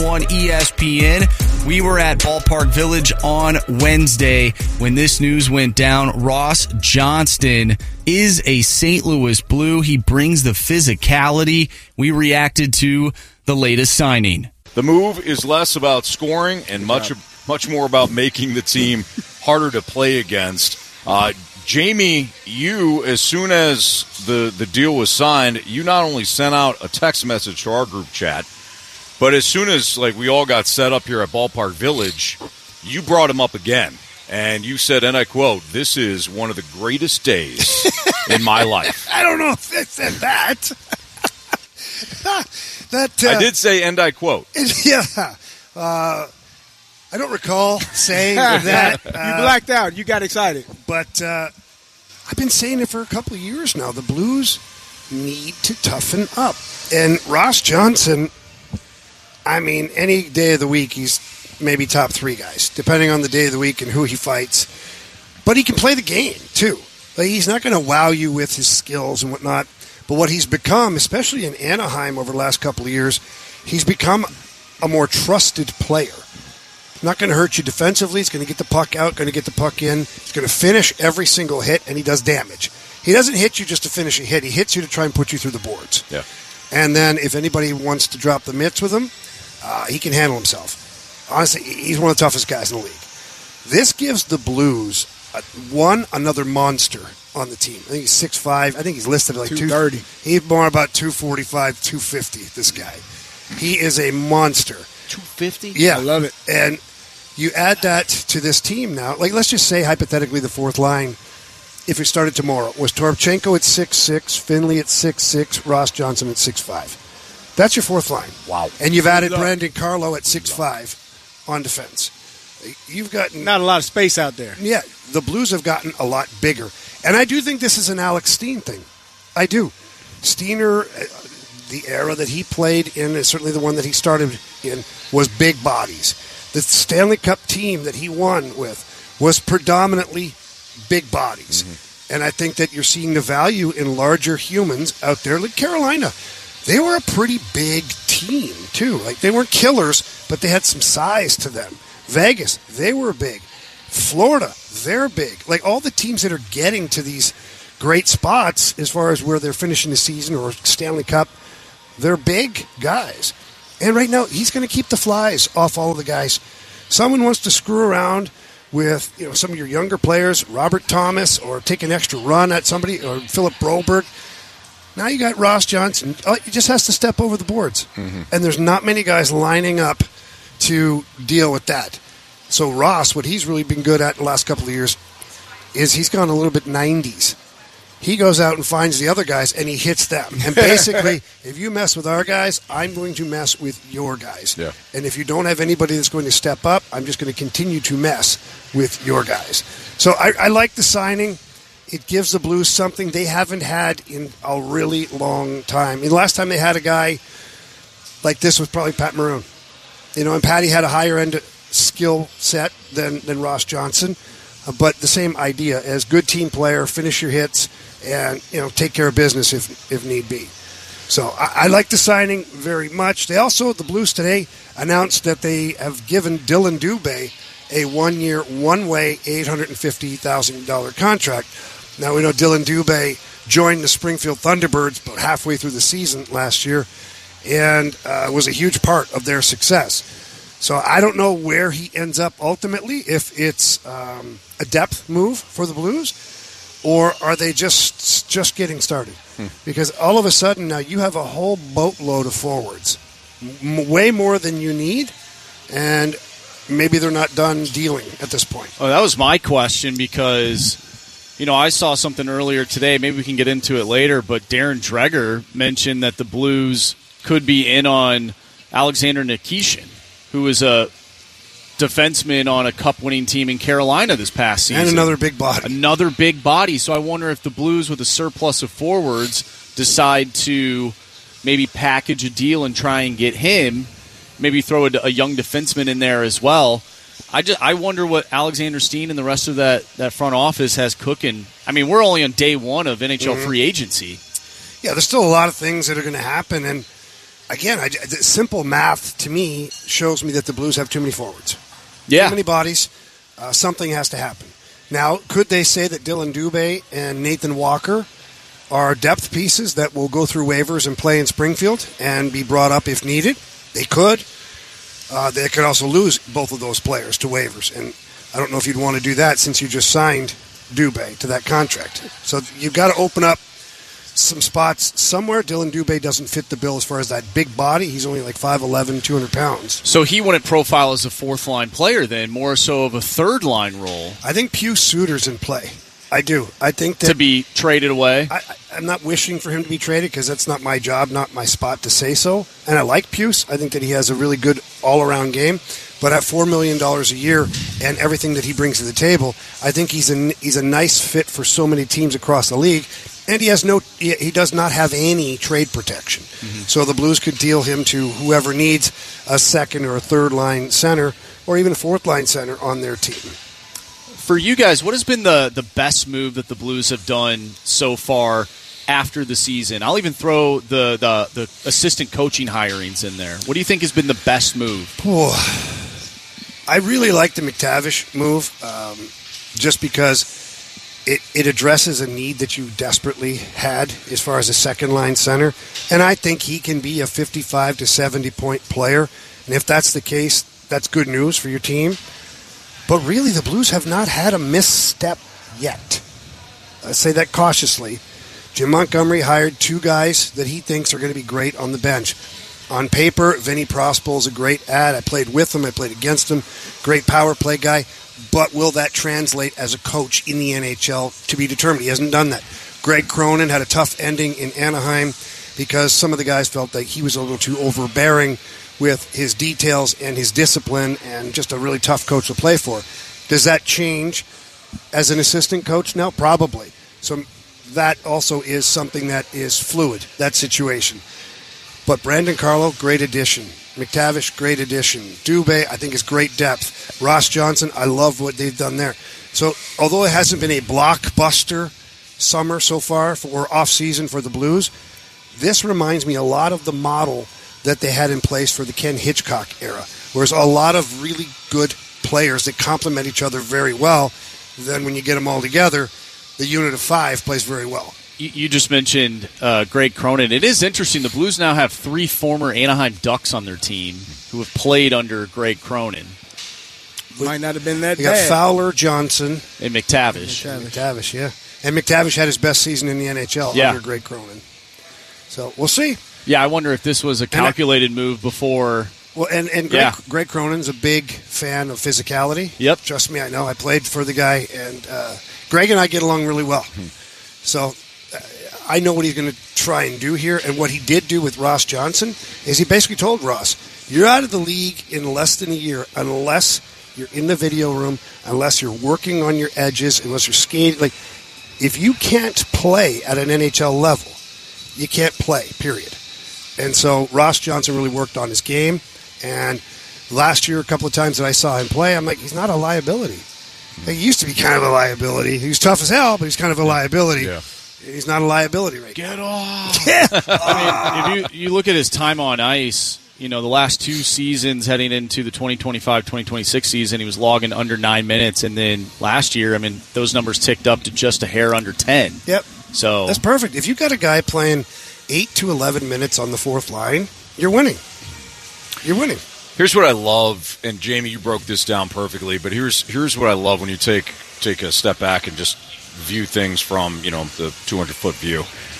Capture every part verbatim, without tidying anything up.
one E S P N. We were at Ballpark Village on Wednesday when this news went down. Ross Johnston is a Saint Louis Blue. He brings the physicality. We reacted to the latest signing. The move is less about scoring and much much more about making the team harder to play against. Uh, Jamie, you, as soon as the, the deal was signed, you not only sent out a text message to our group chat, but as soon as like we all got set up here at Ballpark Village, you brought him up again. And you said, and I quote, "This is one of the greatest days in my life." I don't know if it said that. that uh, I did say, and I quote. Yeah. Uh, I don't recall saying that. Uh, you blacked out. You got excited. But uh, I've been saying it for a couple of years now. The Blues need to toughen up. And Ross Johnston, I mean, any day of the week, he's maybe top three guys, depending on the day of the week and who he fights. But he can play the game, too. Like, he's not going to wow you with his skills and whatnot. But what he's become, especially in Anaheim over the last couple of years, he's become a more trusted player. Not going to hurt you defensively. He's going to get the puck out, going to get the puck in. He's going to finish every single hit, and he does damage. He doesn't hit you just to finish a hit. He hits you to try and put you through the boards. Yeah. And then if anybody wants to drop the mitts with him, uh, he can handle himself. Honestly, he's one of the toughest guys in the league. This gives the Blues, uh, one, another monster on the team. I think he's six five. I think he's listed at like two thirty. He's more about two forty-five, two fifty, this guy. He is a monster. two fifty? Yeah. I love it. And you add that to this team now. Like, let's just say, hypothetically, the fourth line, if it started tomorrow, was Toropchenko at six six, Finley at six six, Ross Johnston at six five. That's your fourth line. Wow. And you've added Brandon Carlo at six five on defense. You've gotten... Not a lot of space out there. Yeah, the Blues have gotten a lot bigger. And I do think this is an Alex Steen thing. I do. Steiner, the era that he played in, is certainly the one that he started in, was big bodies. The Stanley Cup team that he won with was predominantly big bodies. Mm-hmm. And I think that you're seeing the value in larger humans out there. Like Carolina, they were a pretty big team, too. Like, they weren't killers, but they had some size to them. Vegas, they were big. Florida, they're big. Like, all the teams that are getting to these great spots as far as where they're finishing the season or Stanley Cup, they're big guys. And right now, he's going to keep the flies off all of the guys. Someone wants to screw around with, you know, some of your younger players, Robert Thomas, or take an extra run at somebody, or Philip Broberg. Now you got Ross Johnston. Oh, he just has to step over the boards. Mm-hmm. And there's not many guys lining up to deal with that. So Ross, what he's really been good at the last couple of years is he's gone a little bit nineties. He goes out and finds the other guys, and he hits them. And basically, if you mess with our guys, I'm going to mess with your guys. Yeah. And if you don't have anybody that's going to step up, I'm just going to continue to mess with your guys. So I, I like the signing. It gives the Blues something they haven't had in a really long time. I mean, the last time they had a guy like this was probably Pat Maroon. You know, and Patty had a higher-end skill set than, than Ross Johnston. Uh, but the same idea as good team player, finish your hits, and, you know, take care of business if if need be. So I, I like the signing very much. They also, the Blues today, announced that they have given Dylan Dubé a one-year, one-way, eight hundred fifty thousand dollars contract. Now, we know Dylan Dubé joined the Springfield Thunderbirds about halfway through the season last year and uh, was a huge part of their success. So I don't know where he ends up ultimately, if it's um, a depth move for the Blues, or are they just just getting started? Hmm. Because all of a sudden now you have a whole boatload of forwards, m- way more than you need, and maybe they're not done dealing at this point. Oh, that was my question because, you know, I saw something earlier today. Maybe we can get into it later, but Darren Dreger mentioned that the Blues could be in on Alexander Nikishin, who is a defenseman on a cup-winning team in Carolina this past season. And another big body. Another big body. So I wonder if the Blues, with a surplus of forwards, decide to maybe package a deal and try and get him, maybe throw a, a young defenseman in there as well. I just I wonder what Alexander Steen and the rest of that, that front office has cooking. I mean, we're only on day one of N H L mm-hmm. free agency. Yeah, there's still a lot of things that are going to happen, and again, I, the simple math to me shows me that the Blues have too many forwards. Yeah. Too many bodies. Uh, something has to happen. Now, could they say that Dylan Dubé and Nathan Walker are depth pieces that will go through waivers and play in Springfield and be brought up if needed? They could. Uh, they could also lose both of those players to waivers. And I don't know if you'd want to do that since you just signed Dubé to that contract. So you've got to open up some spots somewhere. Dylan Dubé doesn't fit the bill as far as that big body. He's only like five eleven, two hundred pounds. So he wouldn't profile as a fourth-line player then, more so of a third-line role. I think Pius Suter's in play. I do. I think that... To be traded away? I, I'm not wishing for him to be traded because that's not my job, not my spot to say so. And I like Pius. I think that he has a really good all-around game. But at four million dollars a year and everything that he brings to the table, I think he's a, he's a nice fit for so many teams across the league. And he has no, he, he does not have any trade protection. Mm-hmm. So the Blues could deal him to whoever needs a second or a third line center or even a fourth line center on their team. For you guys, what has been the, the best move that the Blues have done so far after the season? I'll even throw the, the, the assistant coaching hirings in there. What do you think has been the best move? Oh, I really like the McTavish move um, just because It, it addresses a need that you desperately had as far as a second-line center. And I think he can be a fifty-five to seventy-point player. And if that's the case, that's good news for your team. But really, the Blues have not had a misstep yet. I say that cautiously. Jim Montgomery hired two guys that he thinks are going to be great on the bench. On paper, Vinny Prospol is a great ad. I played with him. I played against him. Great power play guy. But will that translate as a coach in the N H L to be determined? He hasn't done that. Greg Cronin had a tough ending in Anaheim because some of the guys felt that he was a little too overbearing with his details and his discipline and just a really tough coach to play for. Does that change as an assistant coach now? Probably. So that also is something that is fluid, that situation. But Brandon Carlo, great addition. McTavish, great addition. Dubé, I think, is great depth. Ross Johnson, I love what they've done there. So, although it hasn't been a blockbuster summer so far for, or off-season for the Blues, this reminds me a lot of the model that they had in place for the Ken Hitchcock era, where there's a lot of really good players that complement each other very well. Then when you get them all together, the unit of five plays very well. You just mentioned uh, Greg Cronin. It is interesting. The Blues now have three former Anaheim Ducks on their team who have played under Greg Cronin. Might not have been that you bad. got Fowler, Johnson. And McTavish. McTavish. McTavish, yeah. And McTavish had his best season in the N H L yeah. under Greg Cronin. So we'll see. Yeah, I wonder if this was a calculated I, move before. Well, and, and Greg, yeah. Greg Cronin's a big fan of physicality. Yep. Trust me, I know. I played for the guy, and uh, Greg and I get along really well. Hmm. So I know what he's going to try and do here. And what he did do with Ross Johnson is he basically told Ross, you're out of the league in less than a year unless you're in the video room, unless you're working on your edges, unless you're skating. Like, if you can't play at an N H L level, you can't play, period. And so Ross Johnson really worked on his game. And last year, a couple of times that I saw him play, I'm like, he's not a liability. He used to be kind of a liability. He was tough as hell, but he's kind of a liability. Yeah. He's not a liability right now. Get off. Get off. I mean, if you, you look at his time on ice, you know, the last two seasons heading into the twenty twenty-five twenty twenty-six season, he was logging under nine minutes. And then last year, I mean, those numbers ticked up to just a hair under ten. Yep. So that's perfect. If you've got a guy playing eight to eleven minutes on the fourth line, you're winning. You're winning. Here's what I love, and Jamie, you broke this down perfectly, but here's here's what I love when you take take a step back and just view things from, you know, the two hundred foot view.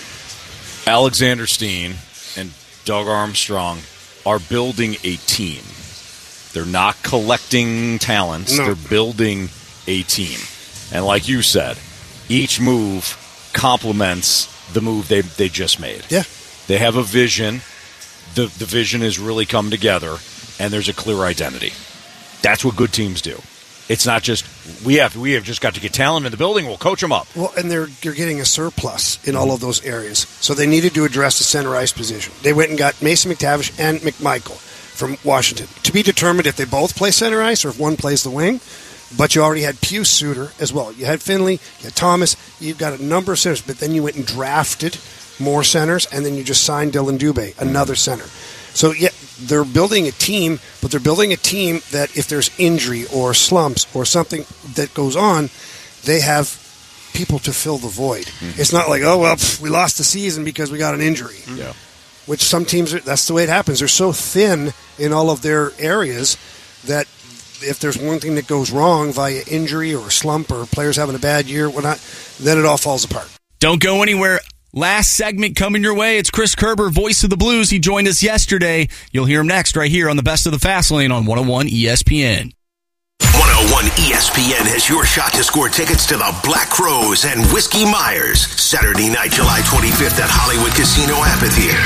Alexander Steen and Doug Armstrong are building a team. They're not collecting talents. No. They're building a team. And like you said, each move complements the move they they just made. Yeah. They have a vision. The the vision has really come together, and there's a clear identity. That's what good teams do. It's not just we have we have just got to get talent in the building. We'll coach them up. Well, and they're you're getting a surplus in all of those areas, so they needed to address the center ice position. They went and got Mason McTavish and McMichael from Washington to be determined if they both play center ice or if one plays the wing. But you already had Pius Suter as well. You had Finley, you had Thomas. You've got a number of centers, but then you went and drafted more centers, and then you just sign Dylan Dubé, another center. So, yeah, they're building a team, but they're building a team that if there's injury or slumps or something that goes on, they have people to fill the void. Mm-hmm. It's not like, oh, well, pff, we lost the season because we got an injury. Yeah. Which some teams, are, that's the way it happens. They're so thin in all of their areas that if there's one thing that goes wrong via injury or slump or players having a bad year, whatnot, then it all falls apart. Don't go anywhere. Last segment coming your way. It's Chris Kerber, voice of the Blues. He joined us yesterday. You'll hear him next right here on the Best of the Fast Lane on one oh one E S P N. one oh one E S P N has your shot to score tickets to the Black Crowes and Whiskey Myers. Saturday night, July twenty-fifth at Hollywood Casino Amphitheater.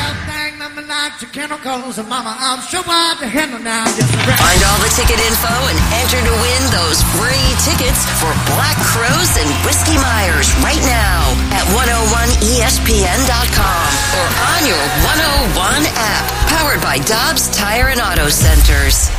Find all the ticket info and enter to win those free tickets for Black Crowes and Whiskey Myers right now at one oh one E S P N dot com or on your one oh one app. Powered by Dobbs Tire and Auto Centers.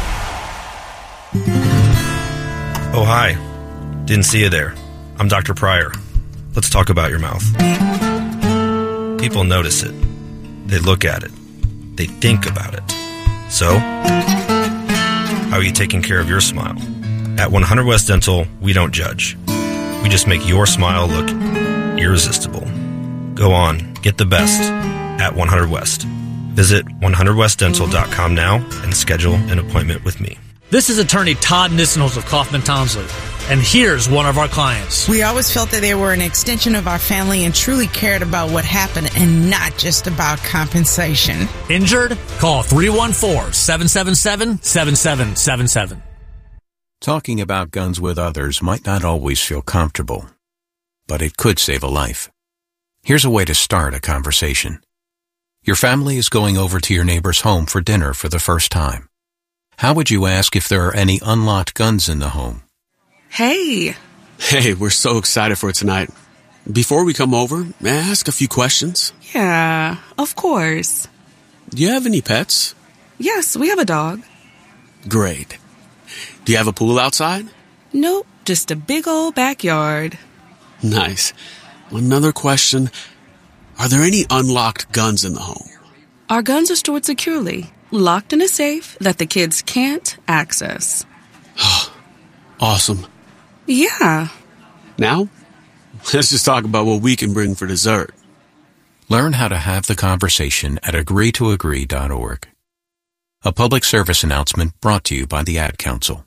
Oh, hi. Didn't see you there. I'm Doctor Pryor. Let's talk about your mouth. People notice it. They look at it. They think about it. So, how are you taking care of your smile? At one hundred West Dental, we don't judge. We just make your smile look irresistible. Go on, get the best at one hundred West. Visit one hundred west dental dot com now and schedule an appointment with me. This is attorney Todd Nissenholz of Kaufman Townsley, and here's one of our clients. We always felt that they were an extension of our family and truly cared about what happened and not just about compensation. Injured? Call three one four, seven seven seven, seven seven seven seven. Talking about guns with others might not always feel comfortable, but it could save a life. Here's a way to start a conversation. Your family is going over to your neighbor's home for dinner for the first time. How would you ask if there are any unlocked guns in the home? Hey. Hey, we're so excited for tonight. Before we come over, may I ask a few questions? Yeah, of course. Do you have any pets? Yes, we have a dog. Great. Do you have a pool outside? Nope, just a big old backyard. Nice. Another question. Are there any unlocked guns in the home? Our guns are stored securely, locked in a safe that the kids can't access. Awesome. Yeah. Now, let's just talk about what we can bring for dessert. Learn how to have the conversation at agree to agree dot org. A public service announcement brought to you by the Ad Council.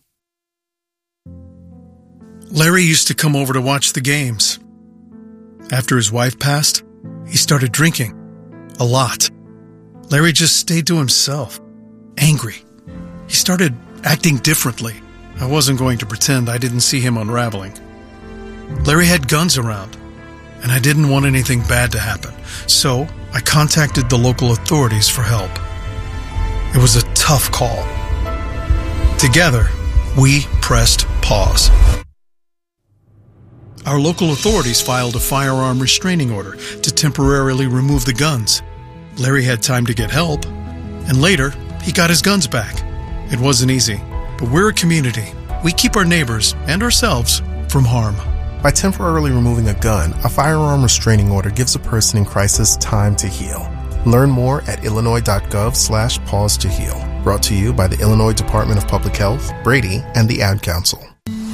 Larry used to come over to watch the games. After his wife passed, he started drinking. A lot. Larry just stayed to himself. Angry. He started acting differently. I wasn't going to pretend I didn't see him unraveling. Larry had guns around, and I didn't want anything bad to happen. So I contacted the local authorities for help. It was a tough call. Together, we pressed pause. Our local authorities filed a firearm restraining order to temporarily remove the guns. Larry had time to get help, and later, he got his guns back. It wasn't easy, but we're a community. We keep our neighbors and ourselves from harm. By temporarily removing a gun, a firearm restraining order gives a person in crisis time to heal. Learn more at illinois.gov slash pause to heal. Brought to you by the Illinois Department of Public Health, Brady, and the Ad Council.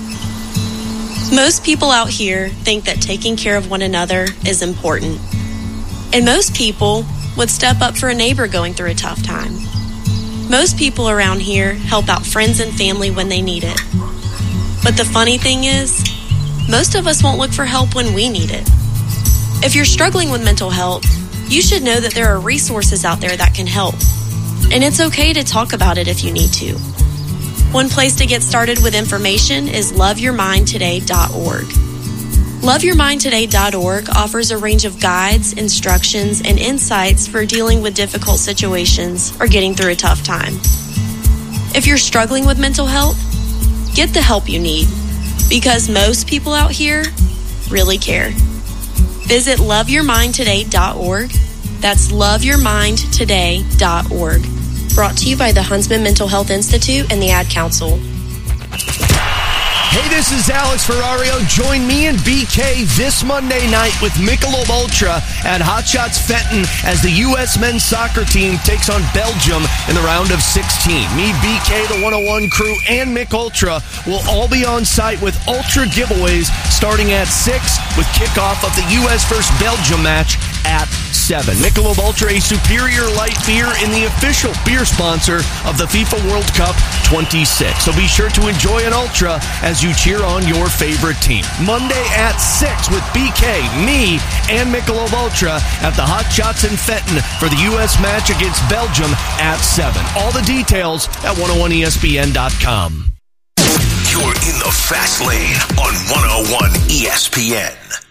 Most people out here think that taking care of one another is important. And most people would step up for a neighbor going through a tough time. Most people around here help out friends and family when they need it. But the funny thing is, most of us won't look for help when we need it. If you're struggling with mental health, you should know that there are resources out there that can help. And it's okay to talk about it if you need to. One place to get started with information is love your mind today dot org. love your mind today dot org offers a range of guides, instructions, and insights for dealing with difficult situations or getting through a tough time. If you're struggling with mental health, get the help you need, because most people out here really care. Visit love your mind today dot org. That's love your mind today dot org. Brought to you by the Huntsman Mental Health Institute and the Ad Council. Hey, this is Alex Ferrario. Join me and B K this Monday night with Michelob Ultra at Hot Shots Fenton as the U S men's soccer team takes on Belgium in the round of sixteen. Me, B K, the one oh one crew, and Mich Ultra will all be on site with Ultra giveaways starting at six with kickoff of the U S versus Belgium match at seven. Michelob Ultra, a superior light beer and the official beer sponsor of the FIFA World Cup twenty-six. So be sure to enjoy an Ultra as you cheer on your favorite team. Monday at six with B K, me, and Michelob Ultra at the Hot Shots in Fenton for the U S match against Belgium at seven. All the details at one oh one E S P N dot com. You're in the fast lane on one oh one E S P N.